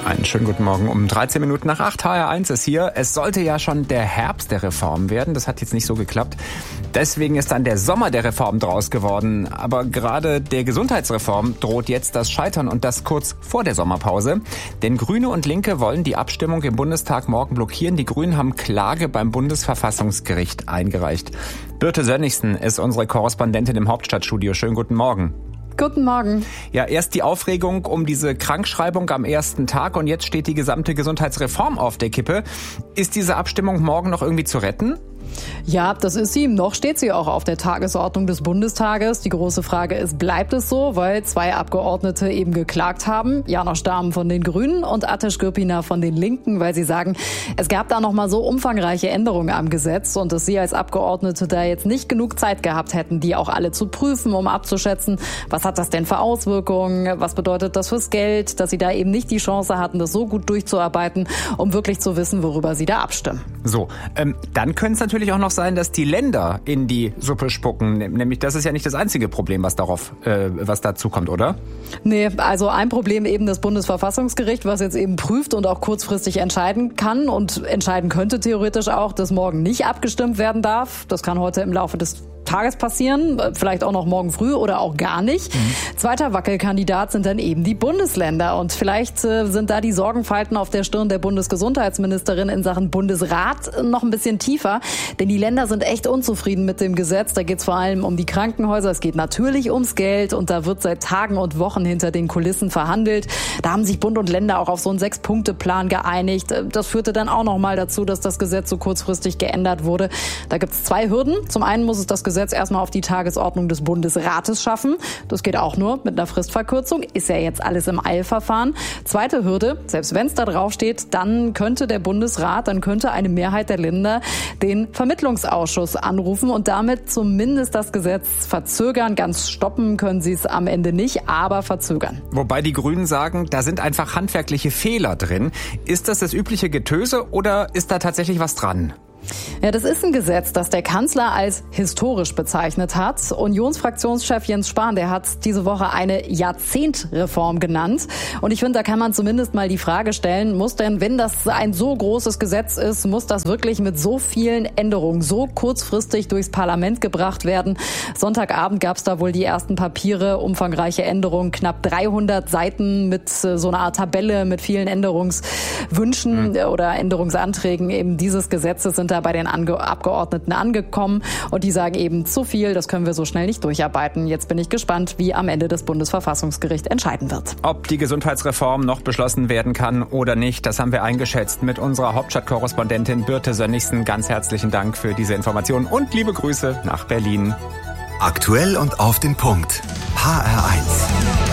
Einen schönen guten Morgen. Um 13 Minuten nach 8, HR1 ist hier. Es sollte ja schon der Herbst der Reform werden. Das hat jetzt nicht so geklappt. Deswegen ist dann der Sommer der Reform draus geworden. Aber gerade der Gesundheitsreform droht jetzt das Scheitern und das kurz vor der Sommerpause. Denn Grüne und Linke wollen die Abstimmung im Bundestag morgen blockieren. Die Grünen haben Klage beim Bundesverfassungsgericht eingereicht. Birte Sönnigsen ist unsere Korrespondentin im Hauptstadtstudio. Schönen guten Morgen. Guten Morgen. Ja, erst die Aufregung um diese Krankschreibung am ersten Tag und jetzt steht die gesamte Gesundheitsreform auf der Kippe. Ist diese Abstimmung morgen noch irgendwie zu retten? Ja, das ist sie. Noch steht sie auch auf der Tagesordnung des Bundestages. Die große Frage ist, bleibt es so? Weil 2 Abgeordnete eben geklagt haben. Janosch Dahmen von den Grünen und Ateş Gürpınar von den Linken, weil sie sagen, es gab da noch mal so umfangreiche Änderungen am Gesetz und dass sie als Abgeordnete da jetzt nicht genug Zeit gehabt hätten, die auch alle zu prüfen, um abzuschätzen, was hat das denn für Auswirkungen, was bedeutet das fürs Geld, dass sie da eben nicht die Chance hatten, das so gut durchzuarbeiten, um wirklich zu wissen, worüber sie da abstimmen. So, dann können es natürlich auch noch sein, dass die Länder in die Suppe spucken. Nämlich, das ist ja nicht das einzige Problem, was dazu kommt, oder? Nee, also ein Problem eben das Bundesverfassungsgericht, was jetzt eben prüft und auch kurzfristig entscheiden kann und entscheiden könnte theoretisch auch, dass morgen nicht abgestimmt werden darf. Das kann heute im Laufe des Tages passieren, vielleicht auch noch morgen früh oder auch gar nicht. Zweiter Wackelkandidat sind dann eben die Bundesländer und vielleicht sind da die Sorgenfalten auf der Stirn der Bundesgesundheitsministerin in Sachen Bundesrat noch ein bisschen tiefer, denn die Länder sind echt unzufrieden mit dem Gesetz. Da geht es vor allem um die Krankenhäuser, es geht natürlich ums Geld und da wird seit Tagen und Wochen hinter den Kulissen verhandelt. Da haben sich Bund und Länder auch auf so einen 6-Punkte-Plan geeinigt. Das führte dann auch noch mal dazu, dass das Gesetz so kurzfristig geändert wurde. Da gibt es 2 Hürden. Zum einen muss es das Gesetz erstmal auf die Tagesordnung des Bundesrates schaffen. Das geht auch nur mit einer Fristverkürzung. Ist ja jetzt alles im Eilverfahren. Zweite Hürde, selbst wenn es da drauf steht, dann könnte der Bundesrat, dann könnte eine Mehrheit der Länder den Vermittlungsausschuss anrufen und damit zumindest das Gesetz verzögern. Ganz stoppen können sie es am Ende nicht, aber verzögern. Wobei die Grünen sagen, da sind einfach handwerkliche Fehler drin. Ist das Übliche Getöse oder ist da tatsächlich was dran? Ja, das ist ein Gesetz, das der Kanzler als historisch bezeichnet hat. Unionsfraktionschef Jens Spahn, der hat diese Woche eine Jahrzehntreform genannt. Und ich finde, da kann man zumindest mal die Frage stellen, muss denn, wenn das ein so großes Gesetz ist, muss das wirklich mit so vielen Änderungen so kurzfristig durchs Parlament gebracht werden? Sonntagabend gab es da wohl die ersten Papiere, umfangreiche Änderungen, knapp 300 Seiten mit so einer Art Tabelle mit vielen Änderungswünschen oder Änderungsanträgen eben dieses Gesetzes sind da bei den Abgeordneten angekommen und die sagen eben zu viel, das können wir so schnell nicht durcharbeiten. Jetzt bin ich gespannt, wie am Ende das Bundesverfassungsgericht entscheiden wird. Ob die Gesundheitsreform noch beschlossen werden kann oder nicht, das haben wir eingeschätzt mit unserer Hauptstadtkorrespondentin Birte Sönnigsen. Ganz herzlichen Dank für diese Informationen und liebe Grüße nach Berlin. Aktuell und auf den Punkt. HR1.